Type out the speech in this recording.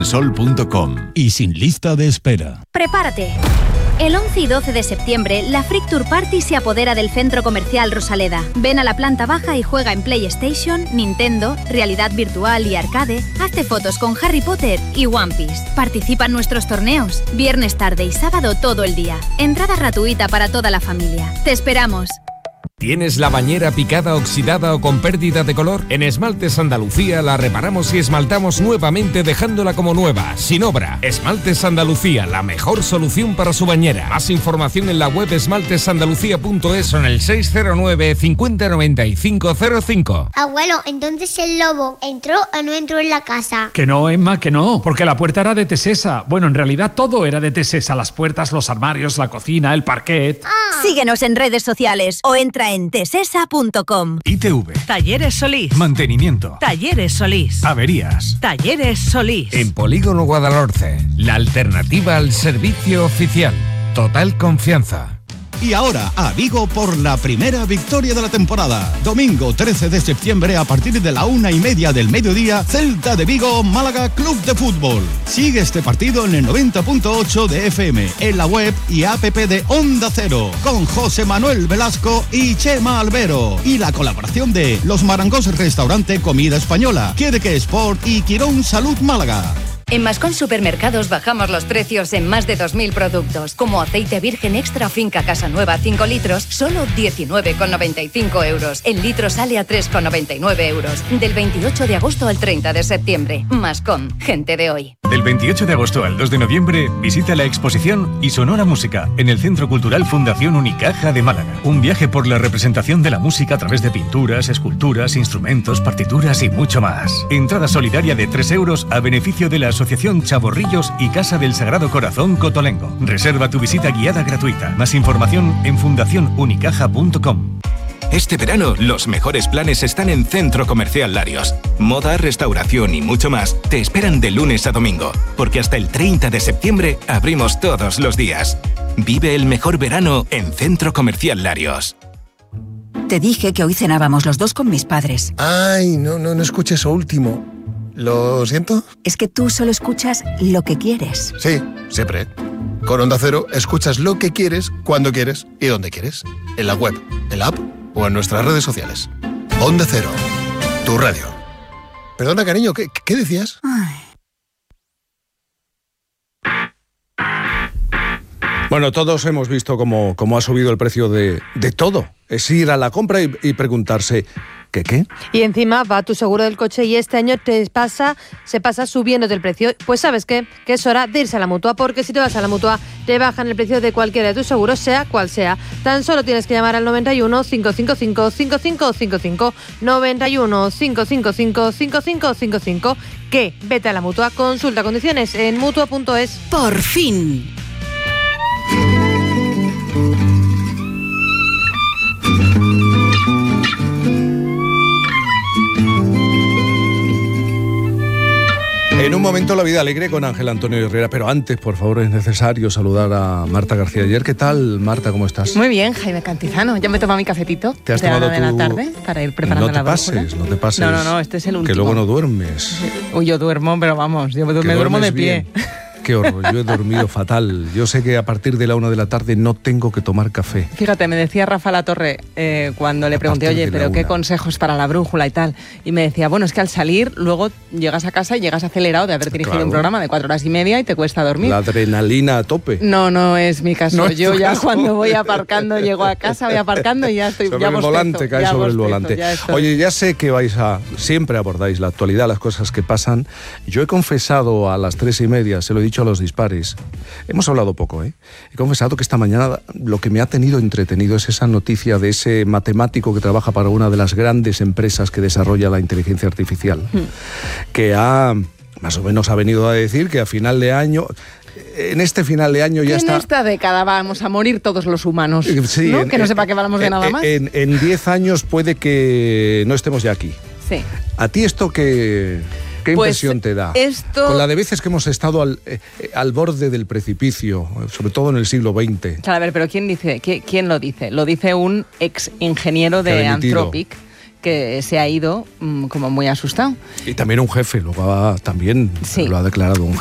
Sol.com y sin lista de espera. Prepárate. El 11 y 12 de septiembre, la Freak Tour Party se apodera del Centro Comercial Rosaleda. Ven a la planta baja y juega en PlayStation, Nintendo, realidad virtual y arcade. Hazte fotos con Harry Potter y One Piece. Participa en nuestros torneos. Viernes tarde y sábado todo el día. Entrada gratuita para toda la familia. ¡Te esperamos! ¿Tienes la bañera picada, oxidada o con pérdida de color? En Esmaltes Andalucía la reparamos y esmaltamos nuevamente dejándola como nueva, sin obra. Esmaltes Andalucía, la mejor solución para su bañera. Más información en la web esmaltesandalucía.es o en el 609 50 95 05. Abuelo, entonces el lobo ¿entró o no entró en la casa? Que no, Emma, que no, porque la puerta era de Tesesa. Bueno, en realidad todo era de Tesesa, las puertas, los armarios, la cocina, el parquet. Síguenos en redes sociales o entra en tesesa.com. ITV. Talleres Solís. Mantenimiento. Talleres Solís. Averías. Talleres Solís. En Polígono Guadalhorce, la alternativa al servicio oficial. Total confianza. Y ahora a Vigo por la primera victoria de la temporada. Domingo 13 de septiembre a partir de la 1:30 del mediodía, Celta de Vigo, Málaga Club de Fútbol. Sigue este partido en el 90.8 de FM, en la web y app de Onda Cero, con José Manuel Velasco y Chema Albero. Y la colaboración de Los Marangos Restaurante Comida Española, Quedeque Sport y Quirón Salud Málaga. En Mascón Supermercados bajamos los precios en más de 2.000 productos, como aceite virgen extra Finca Casa Nueva 5 litros, solo 19,95 euros. El litro sale a 3,99 euros. Del 28 de agosto al 30 de septiembre. Mascón, gente de hoy. Del 28 de agosto al 2 de noviembre, visita la exposición Y Sonora Música en el Centro Cultural Fundación Unicaja de Málaga. Un viaje por la representación de la música a través de pinturas, esculturas, instrumentos, partituras y mucho más. Entrada solidaria de 3 euros a beneficio de la Asociación Chavorrillos y Casa del Sagrado Corazón Cotolengo. Reserva tu visita guiada gratuita. Más información en fundacionunicaja.com. Este verano, los mejores planes están en Centro Comercial Larios. Moda, restauración y mucho más te esperan de lunes a domingo, porque hasta el 30 de septiembre abrimos todos los días. Vive el mejor verano en Centro Comercial Larios. Te dije que hoy cenábamos los dos con mis padres. Ay, no escuché eso último. ¿Lo siento? Es que tú solo escuchas lo que quieres. Sí, siempre. Con Onda Cero escuchas lo que quieres, cuando quieres y donde quieres. En la web, en la app o en nuestras redes sociales. Onda Cero, tu radio. Perdona, cariño, ¿qué decías? Ay. Bueno, todos hemos visto cómo ha subido el precio de todo. Es ir a la compra y preguntarse... ¿Qué? Y encima va tu seguro del coche y este año se pasa subiéndote el precio. Pues ¿sabes qué? Que es hora de irse a la Mutua, porque si te vas a la Mutua te bajan el precio de cualquiera de tus seguros, sea cual sea. Tan solo tienes que llamar al 91 555 5555, 91 555 5555. Que vete a la Mutua, consulta condiciones en Mutua.es. Por fin. En un momento la vida alegre con Ángel Antonio Herrera, pero antes, por favor, es necesario saludar a Marta García Ayer. ¿Qué tal, Marta? ¿Cómo estás? Muy bien, Jaime Cantizano. Ya me he tomado mi cafetito. ¿Te has tomado de la tarde para ir preparando la brújula. No te pases. No, este es el último. Que luego no duermes. Uy, yo duermo, pero vamos, yo me duermo de pie. Qué horror, yo he dormido fatal. Yo sé que a partir de la 1 de la tarde no tengo que tomar café. Fíjate, me decía Rafa Latorre cuando le pregunté, oye, pero ¿qué consejos para la brújula y tal? Y me decía, bueno, es que al salir luego llegas a casa y llegas acelerado de haber dirigido un programa de 4 horas y media y te cuesta dormir. La adrenalina a tope. No es mi caso. No yo ya caso. Cuando voy aparcando, llego a casa, voy aparcando y ya estoy... Sobre ya el bostezo, volante, cae sobre el volante. Oye, ya sé que siempre abordáis la actualidad, las cosas que pasan. Yo he confesado a las 3:30, se lo he dicho a los dispares, hemos hablado poco, He confesado que esta mañana lo que me ha tenido entretenido es esa noticia de ese matemático que trabaja para una de las grandes empresas que desarrolla la inteligencia artificial, que más o menos ha venido a decir que a final de año... En este final de año ya está... En esta década vamos a morir todos los humanos, sí, ¿no? Que no sepa que hablamos de nada más. En 10 años puede que no estemos ya aquí. Sí. ¿A ti esto qué impresión te da? Con la de veces que hemos estado al borde del precipicio, sobre todo en el siglo XX. Claro, a ver, pero ¿quién lo dice? Lo dice un ex ingeniero de Anthropic, que se ha ido como muy asustado. Y también un jefe, también lo ha declarado un